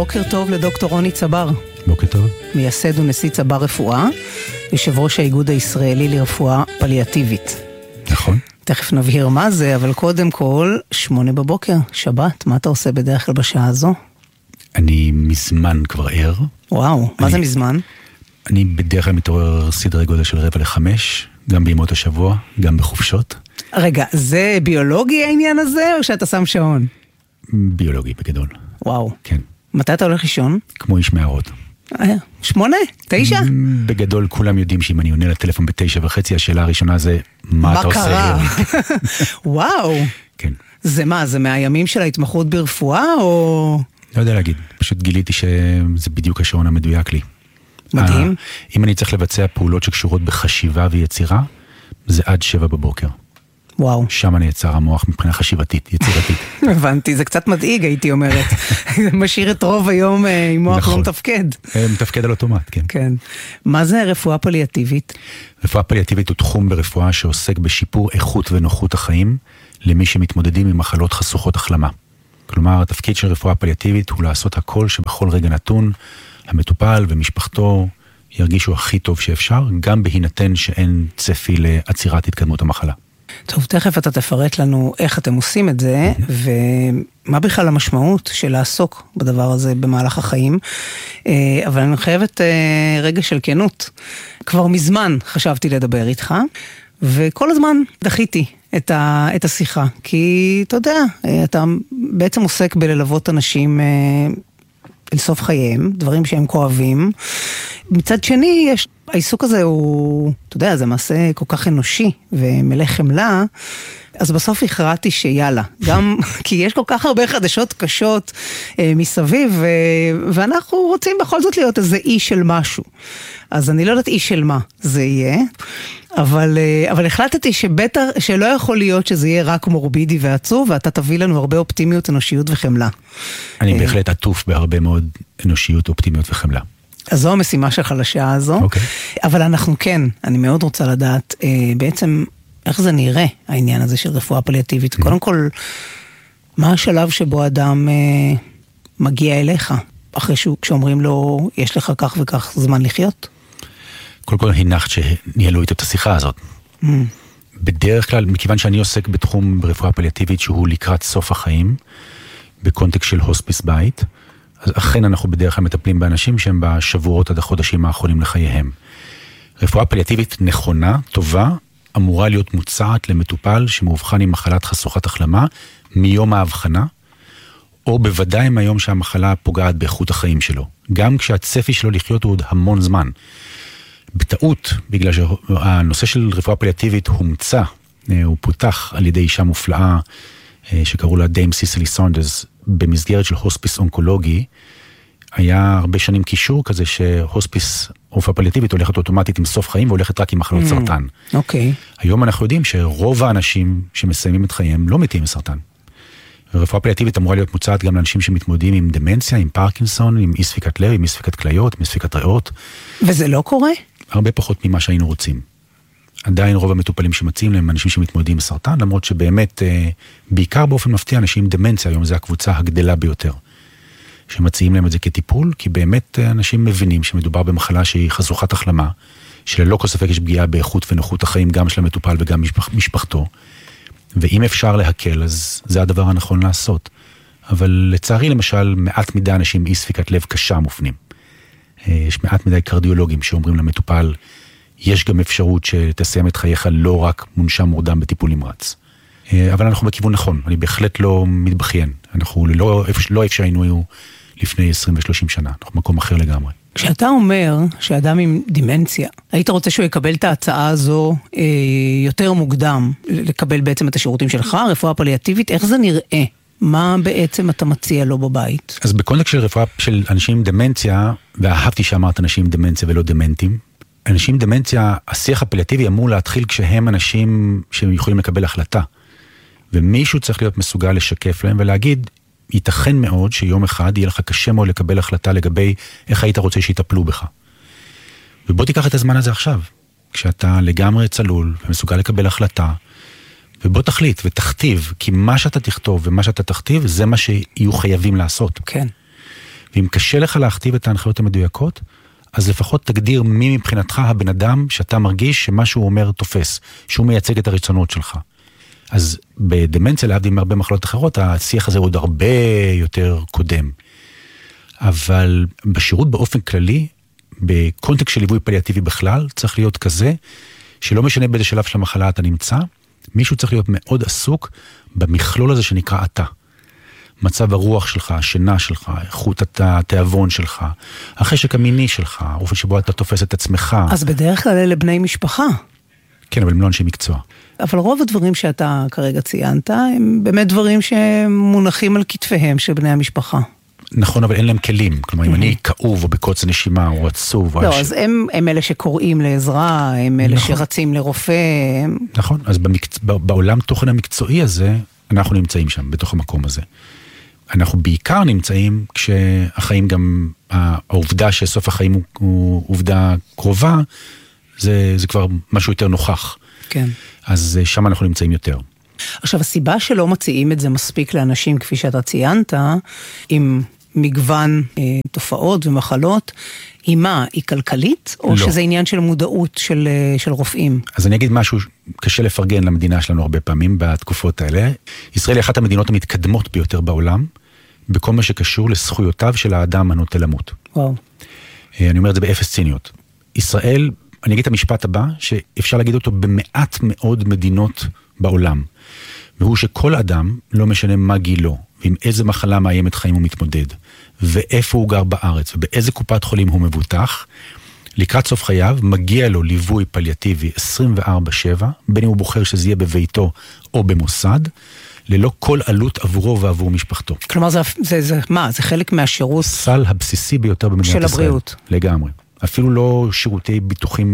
בוקר טוב לדוקטור רוני צבר. בוקר טוב. מייסד ונשיא צבר רפואה, יושב ראש האיגוד הישראלי לרפואה פליאטיבית. נכון. תכף נבהיר מה זה, אבל קודם כל, 8 בבוקר, שבת, מה אתה עושה בדרך כלל בשעה הזו? אני מזמן כבר ער. וואו, מה זה מזמן? אני בדרך כלל מתעורר סדרי גודל של 4:45, גם בימות השבוע, גם בחופשות. רגע, זה ביולוגי העניין הזה, או שאתה שם שעון? ביולוגי בגדול. וואו. כן. מתי אתה הולך לישון? כמו איש מערות. 8? 9? בגדול כולם יודעים שאם אני עונה לטלפון ב9:30, השאלה הראשונה זה, מה אתה עושה? וואו. כן. זה מה, זה מהימים של ההתמחות ברפואה, או... לא יודע להגיד, פשוט גיליתי שזה בדיוק השעון המדויק לי. מדהים. אם אני צריך לבצע פעולות שקשורות בחשיבה ויצירה, זה עד 7 בבוקר. וואו. שם נעצר המוח מבחינה חשיבתית, יצירתית. הבנתי, זה קצת מדאיג הייתי אומרת. זה משאיר את רוב היום עם מוח לא מתפקד. מתפקד על אוטומט, כן. כן. מה זה רפואה פליאטיבית? רפואה פליאטיבית הוא תחום ברפואה שעוסק בשיפור איכות ונוחות החיים למי שמתמודדים עם מחלות חשוכות החלמה. כלומר, התפקיד של רפואה פליאטיבית הוא לעשות הכל שבכל רגע נתון המטופל ומשפחתו ירגישו הכי טוב שאפשר, גם בהינתן שאין צפי לעצירת התקדמות המחלה. טוב, תכף אתה תפרט לנו איך אתם עושים את זה, ומה בכלל המשמעות של לעסוק בדבר הזה במהלך החיים. אבל אני חייבת רגע של כנות. כבר מזמן חשבתי לדבר איתך, וכל הזמן דחיתי את השיחה, כי אתה יודע, אתה בעצם עוסק בללוות אנשים אל סוף חייהם, דברים שהם כואבים. מצד שני, העיסוק הזה הוא, אתה יודע, זה מעשה כל כך אנושי ומלא חמלה, אז בסוף הכרעתי שיאללה, גם כי יש כל כך הרבה חדשות קשות מסביב, ואנחנו רוצים בכל זאת להיות איזה אי של משהו. אז אני לא יודעת אי של מה זה יהיה, אבל החלטתי שלא יכול להיות שזה יהיה רק מורבידי ועצוב, ואתה תביא לנו הרבה אופטימיות, אנושיות וחמלה. אני בהחלט עטוף בהרבה מאוד אנושיות, אופטימיות וחמלה. אז זו המשימה שלך לשעה הזו. אוקיי. אבל אנחנו כן, אני מאוד רוצה לדעת בעצם איך זה נראה העניין הזה של רפואה פליאטיבית. קודם כל, מה השלב שבו אדם מגיע אליך, אחרי כשאומרים לו, יש לך כך וכך זמן לחיות? קודם כל הנחת שניהלו איתו את השיחה הזאת. בדרך כלל, מכיוון שאני עוסק בתחום ברפואה פליאטיבית שהוא לקראת סוף החיים, בקונטקסט של הוספיס בית, אז אכן אנחנו בדרך כלל מטפלים באנשים שהם בשבועות עד החודשים האחרונים לחייהם. רפואה פליאטיבית נכונה, טובה, אמורה להיות מוצעת למטופל שמאובחן עם מחלת חשוכת החלמה מיום ההבחנה, או בוודאי מהיום שהמחלה פוגעת באיכות החיים שלו. גם כשהצפי שלו לחיות הוא עוד המון זמן. בטעות, בגלל שהנושא של רפואה פליאטיבית הומצא, הוא פותח על ידי אישה מופלאה, שקראו לה דיים סיסלי סונדרס, במסגרת של הוספיס אונקולוגי, היה הרבה שנים קישור כזה שהוספיס רפואה פליאטיבית הולכת אוטומטית עם סוף חיים והולכת רק עם מחלות סרטן. אוקיי. היום אנחנו יודעים שרוב האנשים שמסיימים את חייהם לא מתים מסרטן. רפואה פליאטיבית אמורה להיות מוצעת גם לאנשים שמתמודדים עם דמנציה, עם פרקינסון, עם אי ספיקת לב, עם אי ספיקת כליות, עם אי ספיקת ריאות. וזה לא קורה? הרבה פחות ממה שהיינו רוצים. עדיין רוב המטופלים שמציעים להם אנשים שמתמודדים בסרטן, למרות שבאמת, בעיקר באופן מפתיע, אנשים עם דמנציה, היום זה הקבוצה הגדלה ביותר, שמציעים להם את זה כטיפול, כי באמת אנשים מבינים שמדובר במחלה שהיא חשוכת החלמה, שללא כל ספק יש פגיעה באיכות ונוחות החיים, גם של המטופל וגם משפחתו, ואם אפשר להקל, אז זה הדבר הנכון לעשות. אבל לצערי, למשל, מעט מדי אנשים עם אי ספיקת לב קשה מופנים. יש מעט מדי קרדיולוגים שאומרים למטופל, יש גם אפשרות שתסיים את חייך לא רק מונשם מורדם בטיפול נמרץ. אבל אנחנו בכיוון נכון, אני בהחלט לא מתבכיין. אנחנו לא איפה שהיינו לפני 20 ו-30 שנה, אנחנו מקום אחר לגמרי. כשאתה אומר שאדם עם דימנציה, היית רוצה שהוא יקבל את ההצעה הזו יותר מוקדם, לקבל בעצם את השירותים שלך, רפואה פליאטיבית, איך זה נראה? מה בעצם אתה מציע לו בבית? אז בקונטקסט של רפואה של אנשים עם דמנציה, ואהבתי שאמרת אנשים עם דמנציה ולא דמנטים, אנשים עם דמנציה, השיח הפליאטיבי אמור להתחיל כשהם אנשים שיכולים לקבל החלטה. ומישהו צריך להיות מסוגל לשקף להם ולהגיד, ייתכן מאוד שיום אחד יהיה לך קשה מאוד לקבל החלטה לגבי איך היית רוצה שיטפלו בך. ובוא תיקח את הזמן הזה עכשיו, כשאתה לגמרי צלול ומסוגל לקבל החלטה, ובוא תחליט ותכתיב, כי מה שאתה תכתוב ומה שאתה תכתיב, זה מה שיהיו חייבים לעשות. כן. ואם קשה לך להכתיב את ההנחיות המדויקות, אז לפחות תגדיר מי מבחינתך הבן אדם שאתה מרגיש שמה שהוא אומר תופס, שהוא מייצג את הרצונות שלך. אז בדמנציה, להבדיל מהרבה מחלות אחרות, השיח הזה עוד הרבה יותר קודם. אבל בשירות באופן כללי, בקונטקסט של ליווי פליאטיבי בכלל, צריך להיות כזה, שלא משנה באיזה שלב של המחלה אתה נמצא, מישהו צריך להיות מאוד עסוק במכלול הזה שנקרא אתה. מצב הרוח שלך, השינה שלך, איכות התיאבון שלך, החשק המיני שלך, האופן שבו אתה תופס את עצמך. אז בדרך כלל אלה בני משפחה. כן, אבל הם לא אנשי מקצוע. אבל רוב הדברים שאתה כרגע ציינת, הם באמת דברים שמונחים על כתפיהם של בני המשפחה. נכון, אבל אין להם כלים. כלומר, אם אני כאוב או בקוצר נשימה או עצוב. לא, אז הם אלה שקוראים לעזרה, הם אלה שרצים לרופא. נכון, אז בעולם תוכן המקצועי הזה, אנחנו נמצאים שם, בתוך המקום הזה. אנחנו בעיקר נמצאים כשהחיים גם, העובדה שסוף החיים הוא עובדה קרובה, זה כבר משהו יותר נוכח. כן. אז שם אנחנו נמצאים יותר. עכשיו, הסיבה שלא מציעים את זה מספיק לאנשים, כפי שאתה ציינת, עם מגוון תופעות ומחלות, היא מה? היא כלכלית? או לא. שזה עניין של מודעות של רופאים? אז אני אגיד משהו קשה לפרגן למדינה שלנו הרבה פעמים בתקופות האלה. ישראל היא אחת המדינות המתקדמות ביותר בעולם, בכל מה שקשור לזכויותיו של האדם הנוטה למות. וואו. אני אומר את זה באפס ציניות. ישראל, אני אגיד את המשפט הבא, שאפשר להגיד אותו במעט מאוד מדינות בעולם. והוא שכל אדם, לא משנה מה גילו, ועם איזה מחלה מאיימת חיים הוא מתמודד, ואיפה הוא גר בארץ, ובאיזה קופת חולים הוא מבוטח, לקראת סוף חייו מגיע לו ליווי פליאטיבי 24/7, בין אם הוא בוחר שזה יהיה בביתו או במוסד, ללא כל עלות עבורו ועבור משפחתו. כלומר, זה מה? זה חלק מהשירות? סל הבסיסי ביותר במדינת ישראל. של הבריאות. לגמרי. אפילו לא שירותי ביטוחים